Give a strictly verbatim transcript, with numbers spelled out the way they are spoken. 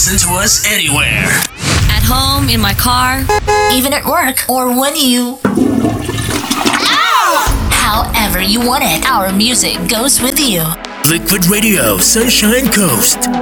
listen to us anywhere. At home, in my car, even at work, or when you... Ow! However you want it, our music goes with you. Liquid Radio, Sunshine Coast.